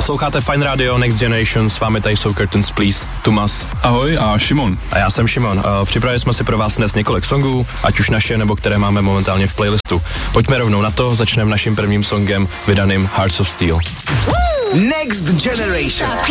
Posloucháte Fine Radio Next Generation, s vámi tady jsou Curtains Please, Tumas. Ahoj a Šimon. A já jsem Šimon. Připravili jsme si pro vás dnes několik songů, ať už naše, nebo které máme momentálně v playlistu. Pojďme rovnou na to, začneme naším prvním songem vydaným Hearts of Steel. Next Generation.